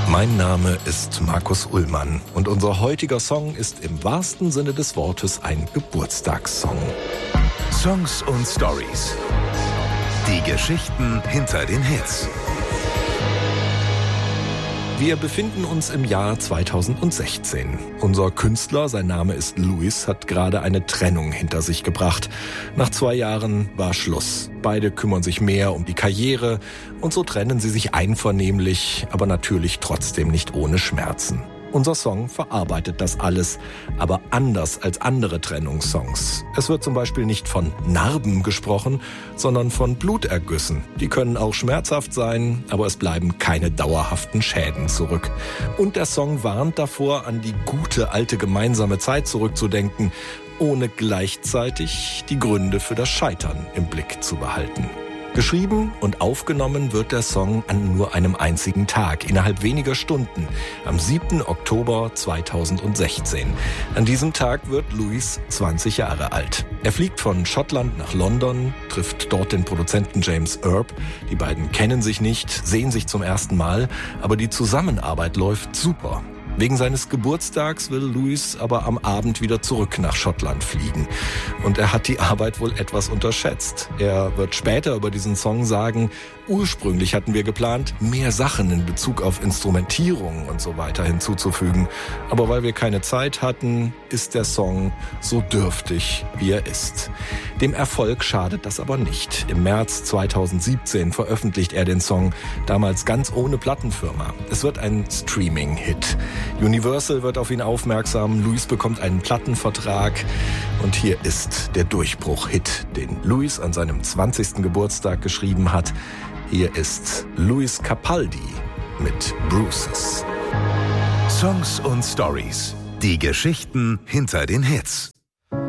Mein Name ist Markus Ullmann und unser heutiger Song ist im wahrsten Sinne des Wortes ein Geburtstagssong. Songs und Stories. Die Geschichten hinter den Hits. Wir befinden uns im Jahr 2016. Unser Künstler, sein Name ist Louis, hat gerade eine Trennung hinter sich gebracht. Nach 2 Jahren war Schluss. Beide kümmern sich mehr um die Karriere und so trennen sie sich einvernehmlich, aber natürlich trotzdem nicht ohne Schmerzen. Unser Song verarbeitet das alles, aber anders als andere Trennungssongs. Es wird zum Beispiel nicht von Narben gesprochen, sondern von Blutergüssen. Die können auch schmerzhaft sein, aber es bleiben keine dauerhaften Schäden zurück. Und der Song warnt davor, an die gute alte gemeinsame Zeit zurückzudenken, ohne gleichzeitig die Gründe für das Scheitern im Blick zu behalten. Geschrieben und aufgenommen wird der Song an nur einem einzigen Tag, innerhalb weniger Stunden, am 7. Oktober 2016. An diesem Tag wird Louis 20 Jahre alt. Er fliegt von Schottland nach London, trifft dort den Produzenten James Earp. Die beiden kennen sich nicht, sehen sich zum ersten Mal, aber die Zusammenarbeit läuft super. Wegen seines Geburtstags will Louis aber am Abend wieder zurück nach Schottland fliegen. Und er hat die Arbeit wohl etwas unterschätzt. Er wird später über diesen Song sagen, ursprünglich hatten wir geplant, mehr Sachen in Bezug auf Instrumentierung und so weiter hinzuzufügen. Aber weil wir keine Zeit hatten, ist der Song so dürftig, wie er ist. Dem Erfolg schadet das aber nicht. Im März 2017 veröffentlicht er den Song, damals ganz ohne Plattenfirma. Es wird ein Streaming-Hit. Universal wird auf ihn aufmerksam, Louis bekommt einen Plattenvertrag und hier ist der Durchbruch-Hit, den Louis an seinem 20. Geburtstag geschrieben hat. Hier ist Louis Capaldi mit Bruises. Songs und Stories. Die Geschichten hinter den Hits.